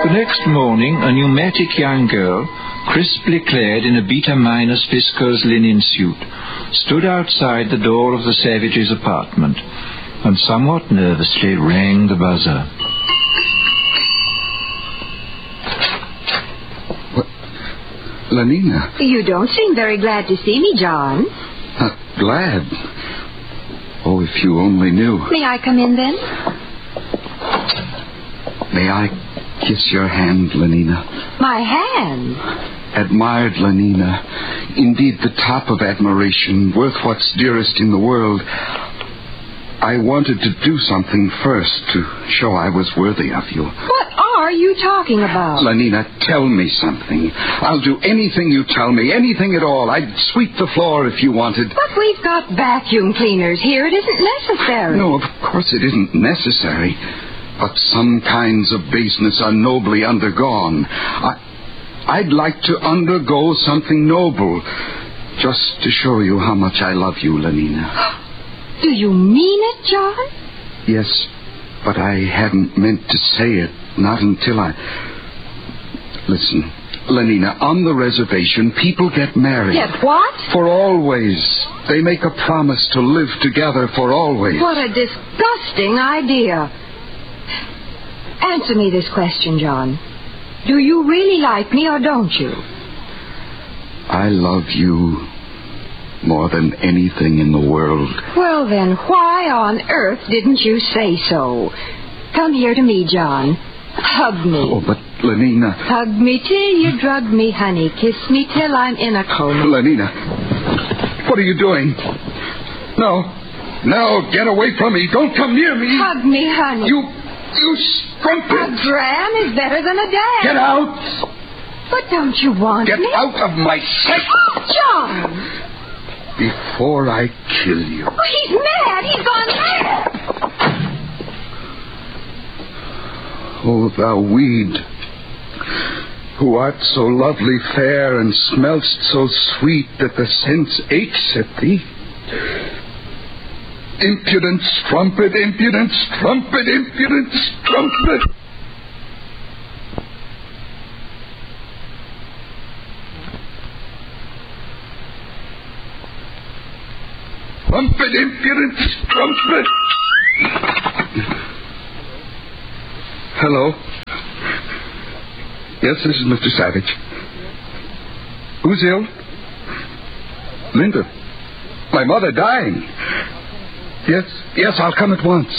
The next morning, a pneumatic young girl, crisply clad in a beta-minus viscose linen suit, stood outside the door of the Savages' apartment and somewhat nervously rang the buzzer. What? Lenina? You don't seem very glad to see me, John. Glad? Oh, if you only knew. May I come in, then? May I kiss your hand, Lenina? My hand? Admired, Lenina. Indeed, the top of admiration, worth what's dearest in the world. I wanted to do something first to show I was worthy of you. What are you talking about? Lenina, tell me something. I'll do anything you tell me, anything at all. I'd sweep the floor if you wanted. But we've got vacuum cleaners here. It isn't necessary. No, of course it isn't necessary. But some kinds of baseness are nobly undergone. I'd like to undergo something noble, just to show you how much I love you, Lenina. Do you mean it, John? Yes, but I hadn't meant to say it, not until I... Listen, Lenina, on the reservation, people get married. Get what? For always. They make a promise to live together for always. What a disgusting idea. Answer me this question, John. Do you really like me or don't you? I love you more than anything in the world. Well, then, why on earth didn't you say so? Come here to me, John. Hug me. Oh, but Lenina... Hug me till you drug me, honey. Kiss me till I'm in a coma. Lenina, what are you doing? No, get away from me. Don't come near me. Hug me, honey. You strumpet. A dram is better than a dam. Get out. But don't you want Get me? Get out of my sight. John! Before I kill you. Oh, he's mad. He's gone mad. Oh, thou weed, who art so lovely fair and smell'st so sweet that the sense aches at thee. Impudent strumpet, impudent strumpet, impudent strumpet. Strumpet, impudent strumpet. Hello. Yes, this is Mr. Savage. Who's ill? Linda. My mother dying. Yes, I'll come at once.